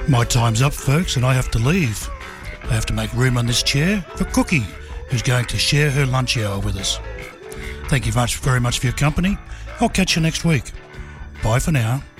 My time's up, folks, and I have to leave. I have to make room on this chair for Cookie, who's going to share her lunch hour with us. Thank you very much for your company. I'll catch you next week. Bye for now.